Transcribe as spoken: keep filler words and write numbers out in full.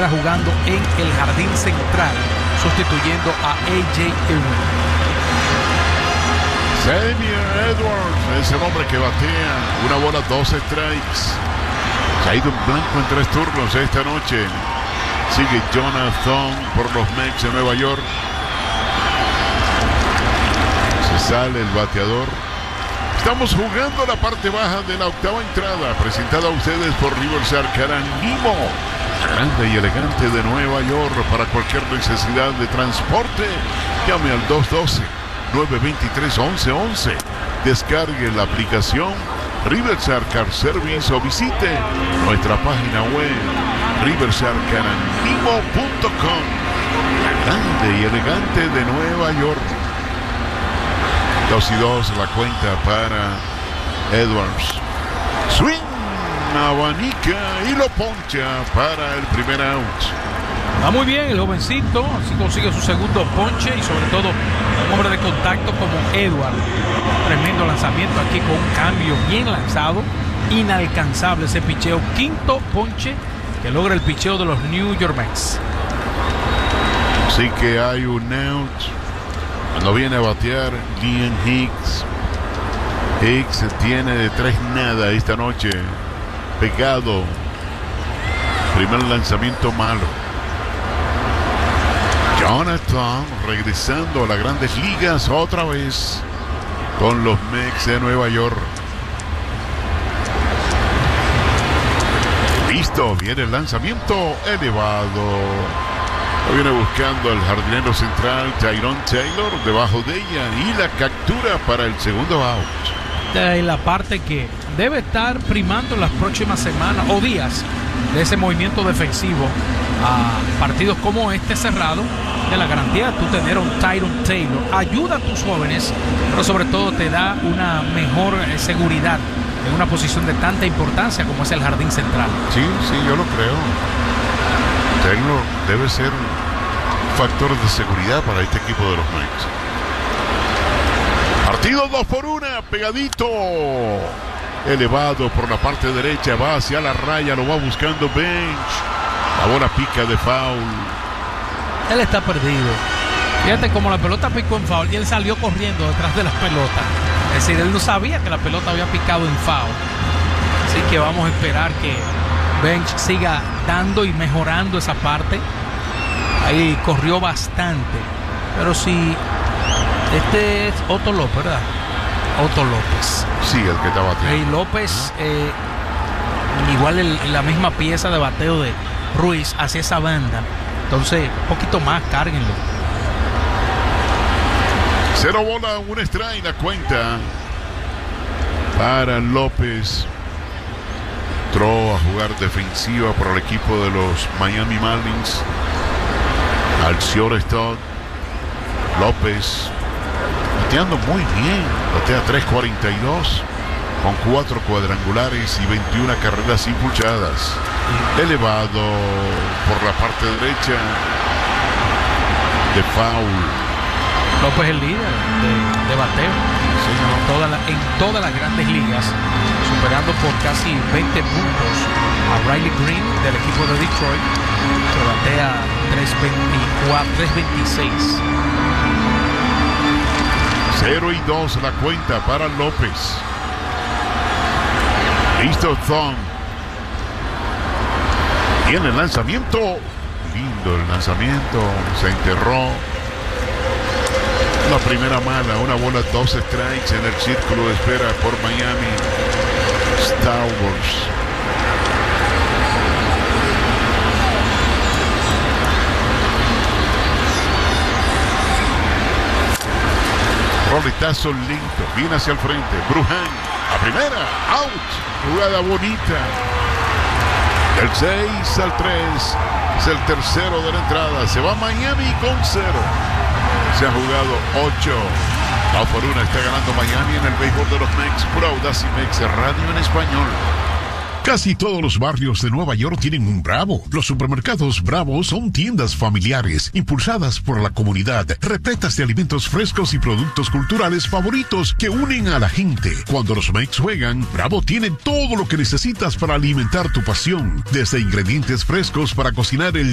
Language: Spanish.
queda jugando en el jardín central, sustituyendo a A J Irwin. Xavier Edwards es el hombre que batea una bola, dos strikes. Se ha ido en blanco en tres turnos esta noche. Sigue Jonathan por los Mets de Nueva York. Se sale el bateador. Estamos jugando la parte baja de la octava entrada, presentada a ustedes por Riverside Caranimo, grande y elegante de Nueva York. Para cualquier necesidad de transporte, llame al dos uno dos, nueve dos tres, once once. Descargue la aplicación Riverside Car Service o visite nuestra página web riverside caranimo punto com. La grande y elegante de Nueva York. Dos y dos la cuenta para Edwards. Swing, abanica y lo poncha para el primer out. Va muy bien el jovencito, así consigue su segundo ponche y sobre todo un hombre de contacto como Edwards. Tremendo lanzamiento aquí con un cambio bien lanzado, inalcanzable ese picheo. Quinto ponche que logra el picheo de los New York Mets. Así que hay un out. Cuando viene a batear Liam Hicks. Hicks tiene de tres nada esta noche. Pegado. Primer lanzamiento malo. Jonathan regresando a las grandes ligas otra vez con los Mets de Nueva York. Listo, viene el lanzamiento elevado. Lo viene buscando el jardinero central Tyrone Taylor debajo de ella y la captura para el segundo out. De la parte que debe estar primando en las próximas semanas o días de ese movimiento defensivo a partidos como este cerrado, de la garantía de tú tener un Tyrone Taylor ayuda a tus jóvenes, pero sobre todo te da una mejor eh, seguridad en una posición de tanta importancia como es el jardín central. Sí, sí, yo lo creo. Taylor debe ser un factor de seguridad para este equipo de los Mets. Partido dos por una, pegadito. Elevado por la parte derecha, va hacia la raya, lo va buscando Bench. La bola pica de foul. Él está perdido. Fíjate cómo la pelota picó en foul y él salió corriendo detrás de las pelotas. Es decir, él no sabía que la pelota había picado en foul. Así que vamos a esperar que Bench siga dando y mejorando esa parte. Ahí corrió bastante. Pero si este es Otto López, ¿verdad? Otto López. Sí, el que está bateando. Y López, eh, igual el, la misma pieza de bateo de Ruiz hacia esa banda. Entonces, un poquito más, cárguenlo. Cero bola, un strike, la cuenta para López. Entró a jugar defensiva por el equipo de los Miami Marlins. Al shortstop López bateando muy bien. Batea tres cuarenta y dos con cuatro cuadrangulares y veintiuna carreras impulsadas. Elevado por la parte derecha de foul. López es el líder de, de bateo sí, en, toda la, en todas las grandes ligas, superando por casi veinte puntos a Riley Green del equipo de Detroit, que batea tres veinticuatro, tres veintiséis. cero y dos la cuenta para López. Listo, Thom. Viene el lanzamiento. Lindo el lanzamiento. Se enterró. La primera mala. Una bola, dos strikes en el círculo de espera por Miami. Star Wars. Roletazo lento. Viene hacia el frente. Brujan. A primera. Out. Jugada bonita. Del seis al tres. Es el tercero de la entrada. Se va Miami con cero. Se ha jugado ocho. dos por uno está ganando Miami en el béisbol de los Mets. Pura Audacy Mets Radio en español. Casi todos los barrios de Nueva York tienen un Bravo. Los supermercados Bravo son tiendas familiares, impulsadas por la comunidad, repletas de alimentos frescos y productos culturales favoritos que unen a la gente. Cuando los Mets juegan, Bravo tiene todo lo que necesitas para alimentar tu pasión, desde ingredientes frescos para cocinar el